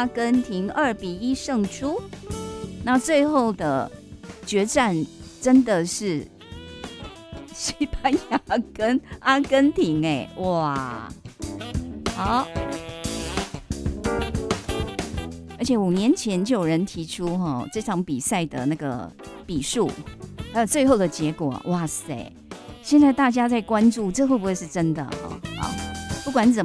阿根廷2-1胜出。那最后的决战真的是西班牙跟阿根廷哇，好。而且5年前就有人提出这场比赛的那个比数还有最后的结果，哇塞！现在大家在关注这会不会是真的好，不管怎么